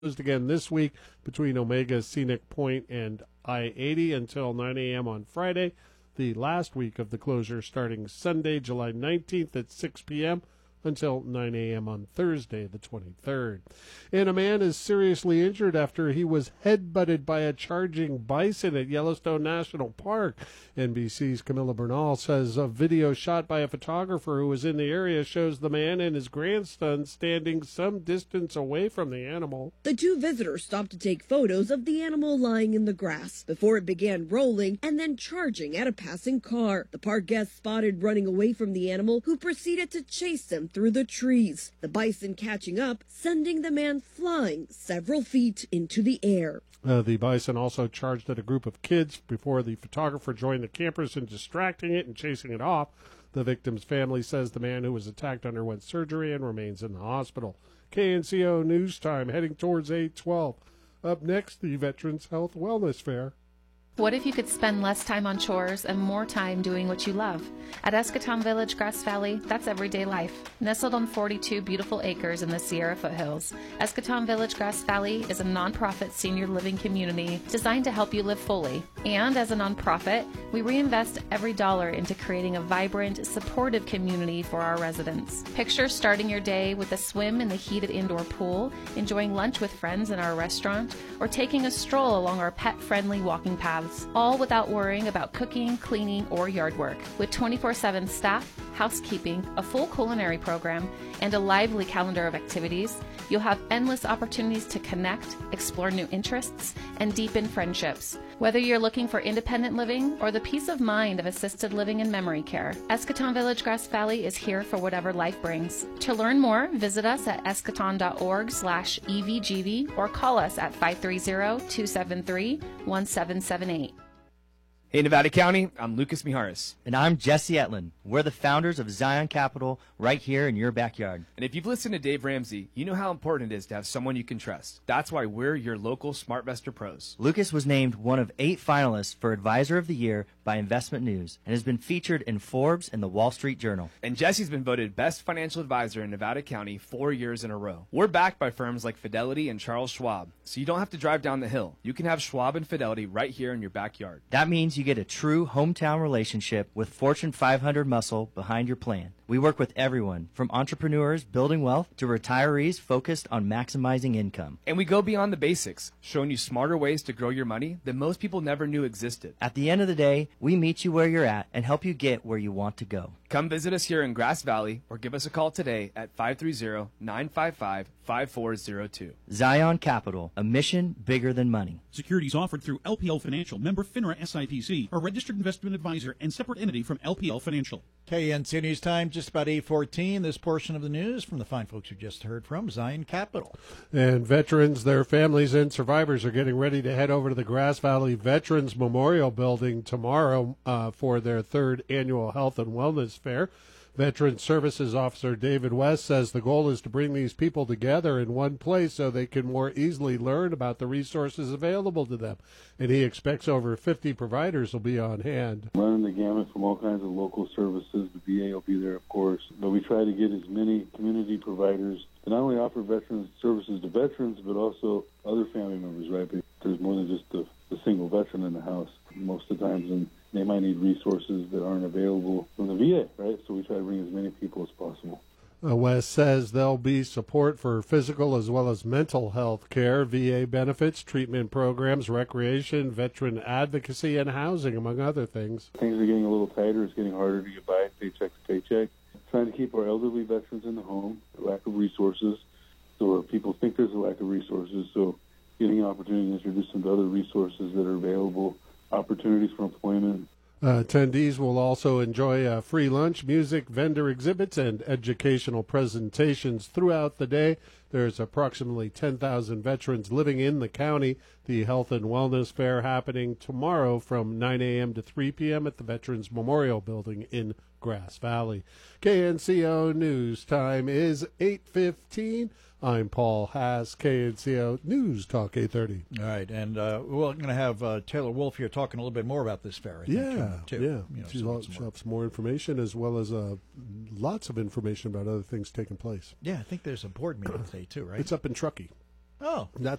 closed again this week between Omega Scenic Point and I-80 until 9 a.m. on Friday. The last week of the closure starting Sunday, July 19th at 6 p.m. until 9 a.m. on Thursday, the 23rd. And a man is seriously injured after he was head-butted by a charging bison at Yellowstone National Park. NBC's Camilla Bernal says a video shot by a photographer who was in the area shows the man and his grandson standing some distance away from the animal. The two visitors stopped to take photos of the animal lying in the grass before it began rolling and then charging at a passing car. The park guests spotted running away from the animal, who proceeded to chase them through the trees, the bison catching up, sending the man flying several feet into the air. The bison also charged at a group of kids before the photographer joined the campers in distracting it and chasing it off. The victim's family says the man who was attacked underwent surgery and remains in the hospital. KNCO News Time, heading towards 8:12. Up next, the Veterans Health Wellness Fair. What if you could spend less time on chores and more time doing what you love? At Escatón Village, Grass Valley, that's everyday life. Nestled on 42 beautiful acres in the Sierra foothills, Escatón Village, Grass Valley is a nonprofit senior living community designed to help you live fully. And as a nonprofit, we reinvest every dollar into creating a vibrant, supportive community for our residents. Picture starting your day with a swim in the heated indoor pool, enjoying lunch with friends in our restaurant, or taking a stroll along our pet-friendly walking paths, all without worrying about cooking, cleaning, or yard work. With 24/7 staff, housekeeping, a full culinary program, and a lively calendar of activities, you'll have endless opportunities to connect, explore new interests, and deepen friendships. Whether you're looking for independent living or the peace of mind of assisted living and memory care, Escatón Village Grass Valley is here for whatever life brings. To learn more, visit us at escaton.org/evgv or call us at 530-273-1778. Hey, Nevada County, I'm Lucas Mijares. And I'm Jesse Etlin. We're the founders of Zion Capital right here in your backyard. And if you've listened to Dave Ramsey, you know how important it is to have someone you can trust. That's why we're your local SmartVestor pros. Lucas was named one of 8 finalists for Advisor of the Year by Investment News and has been featured in Forbes and the Wall Street Journal. And Jesse's been voted Best Financial Advisor in Nevada County 4 years in a row. We're backed by firms like Fidelity and Charles Schwab, so you don't have to drive down the hill. You can have Schwab and Fidelity right here in your backyard. That means you get a true hometown relationship with Fortune 500 muscle behind your plan. We work with everyone, from entrepreneurs building wealth to retirees focused on maximizing income. And we go beyond the basics, showing you smarter ways to grow your money that most people never knew existed. At the end of the day, we meet you where you're at and help you get where you want to go. Come visit us here in Grass Valley or give us a call today at 530-955-5402. Zion Capital, a mission bigger than money. Securities offered through LPL Financial, member FINRA SIPC, a registered investment advisor and separate entity from LPL Financial. KNC News Time, just about 8:14. This portion of the news from the fine folks you just heard from, Zion Capital. And veterans, their families, and survivors are getting ready to head over to the Grass Valley Veterans Memorial Building tomorrow for their 3rd annual Health and Wellness Fair. Veteran Services Officer David West says the goal is to bring these people together in one place so they can more easily learn about the resources available to them. And he expects over 50 providers will be on hand. Running the gamut from all kinds of local services. The VA will be there, of course. But we try to get as many community providers to not only offer veteran services to veterans, but also other family members, right? But there's more than just the single veteran in the house most of the times, and they might need resources that aren't available from the VA, right? So we try to bring as many people as possible. West says there'll be support for physical as well as mental health care, VA benefits, treatment programs, recreation, veteran advocacy, and housing, among other things. Things are getting a little tighter. It's getting harder to get by paycheck to paycheck. Trying to keep our elderly veterans in the home, lack of resources. So people think there's a lack of resources, so getting an opportunity to introduce them to other resources that are available, opportunities for employment. Attendees will also enjoy free lunch, music, vendor exhibits, and educational presentations throughout the day. There's approximately 10,000 veterans living in the county. The Health and Wellness Fair happening tomorrow from 9 a.m. to 3 p.m. at the Veterans Memorial Building in Grass Valley. KNCO News Time is 8:15. I'm Paul Haas, KNCO News Talk 830. All right, and we're going to have Taylor Wolf here talking a little bit more about this fair, I think, too. Yeah. She'll have some more information as well as lots of information about other things taking place. Yeah, I think there's a board meeting today, too, right? It's up in Truckee. Oh. That's